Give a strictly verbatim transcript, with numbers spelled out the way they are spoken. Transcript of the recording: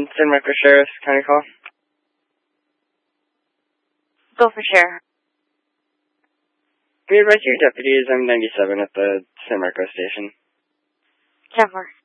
San Marcos Sheriff's County call. Go for sheriff. Can you advise your deputies? I'm ninety-seven at the San Marcos station. ten four.